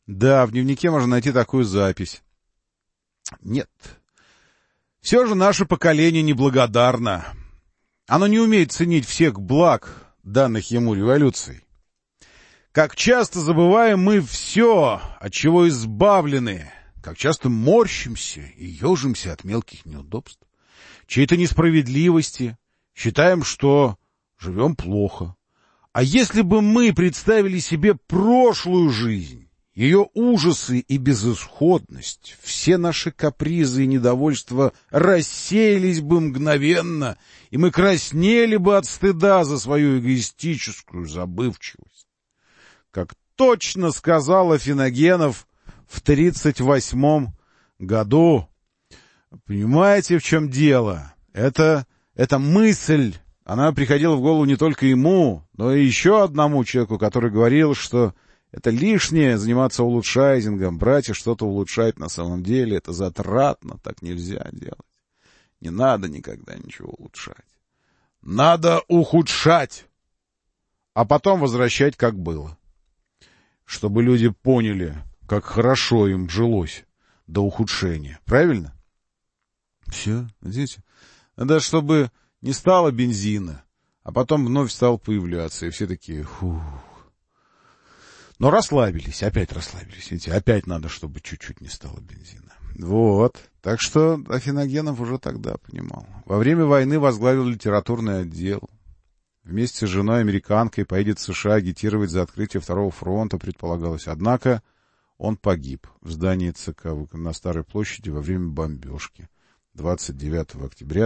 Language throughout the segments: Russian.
Да, в дневнике можно найти такую запись. Нет. Все же наше поколение неблагодарно. Оно не умеет ценить всех благ, данных ему революцией. Как часто забываем мы все, от чего избавлены, как часто морщимся и ежимся от мелких неудобств, чьей-то несправедливости, считаем, что живем плохо. А если бы мы представили себе прошлую жизнь, ее ужасы и безысходность, все наши капризы и недовольства рассеялись бы мгновенно, и мы краснели бы от стыда за свою эгоистическую забывчивость. Как точно сказал Афиногенов в 38 году. Понимаете, в чем дело? Эта мысль, она приходила в голову не только ему, но и еще одному человеку, который говорил, что это лишнее заниматься улучшайзингом, брать и что-то улучшать на самом деле, это затратно, так нельзя делать. Не надо никогда ничего улучшать. Надо ухудшать, а потом возвращать, как было. Чтобы люди поняли, как хорошо им жилось до ухудшения. Правильно? Все, видите? Надо, чтобы не стало бензина, а потом вновь стал появляться, и все такие, фух. Но расслабились, опять расслабились. Видите, опять надо, чтобы чуть-чуть не стало бензина. Вот. Так что Афиногенов уже тогда понимал. Во время войны возглавил литературный отдел. Вместе с женой американкой поедет в США агитировать за открытие Второго фронта, предполагалось. Однако он погиб в здании ЦК на Старой площади во время бомбежки 29 октября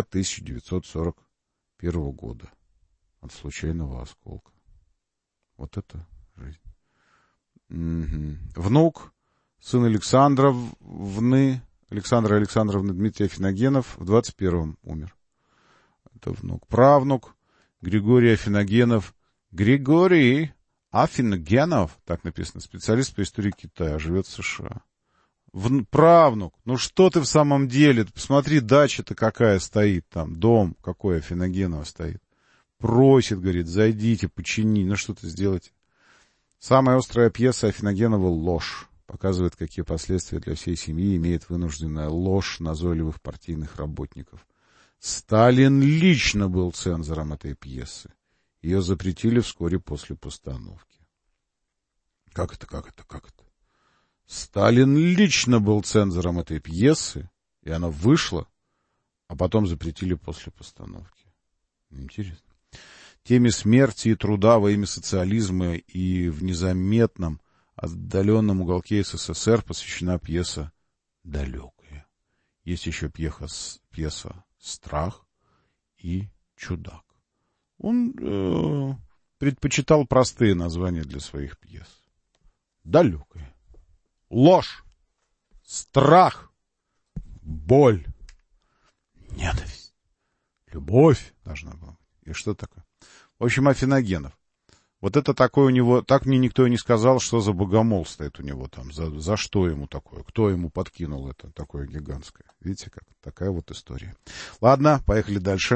1941 года от случайного осколка. Вот это жизнь. Угу. Внук, сын Александра Александровны Дмитрий Афиногенов в 21-м умер. Это внук. Правнук Григорий Афиногенов. Григорий Афиногенов, так написано, специалист по истории Китая, живет в США. Правнук, ну что ты в самом деле? Посмотри, дача-то какая стоит там, дом какой Афиногенова стоит. Просит, говорит, зайдите, почини, ну что-то сделайте. Самая острая пьеса Афиногенова «Ложь» показывает, какие последствия для всей семьи имеет вынужденная ложь назойливых партийных работников. Сталин лично был цензором этой пьесы. Ее запретили вскоре после постановки. Как это? Сталин лично был цензором этой пьесы, и она вышла, а потом запретили после постановки. Интересно. Теме смерти и труда во имя социализма и в незаметном, отдаленном уголке СССР посвящена пьеса «Далекая». Есть еще пьеса «Страх» и «Чудак». Он предпочитал простые названия для своих пьес. «Далекая», «Ложь», «Страх», «Боль», «Ненависть», «Любовь» должна была быть. И что такое? В общем, Афиногенов. Вот это такое у него... Так мне никто и не сказал, что за богомол стоит у него там. За что ему такое? Кто ему подкинул это такое гигантское? Видите, как? Такая вот история. Ладно, поехали дальше.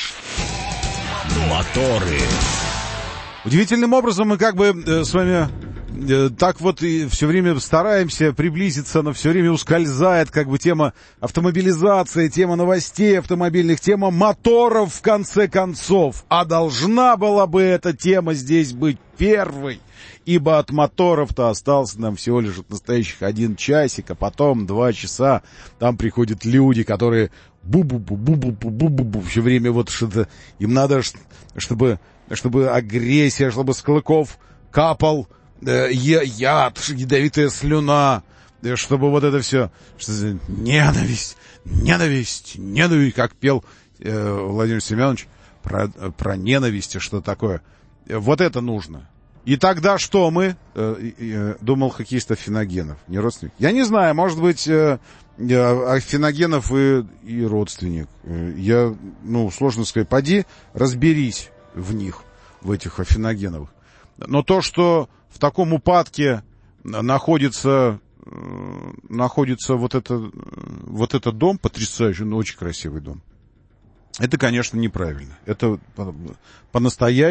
Моторы. Удивительным образом мы как бы с вами... Так вот и все время стараемся приблизиться, но все время ускользает как бы тема автомобилизации, тема новостей автомобильных, тема моторов в конце концов. А должна была бы эта тема здесь быть первой, ибо от моторов-то остался нам всего лишь от настоящих 1 часик, а потом 2 часа. Там приходят люди, которые бу-бу-бу-бу-бу-бу-бу-бу, все время вот что-то... Им надо, чтобы агрессия, чтобы с клыков капал... яд, ядовитая слюна, чтобы вот это все, ненависть, как пел Владимир Семенович про ненависть, что такое. Вот это нужно. И тогда что мы, думал хоккеист Афиногенов, не родственник? Я не знаю, может быть, Афиногенов и родственник. Сложно сказать, поди разберись в них, в этих Афиногеновых. Но то, что в таком упадке находится вот этот дом, потрясающий, но очень красивый дом, это, конечно, неправильно. Это по-настоящему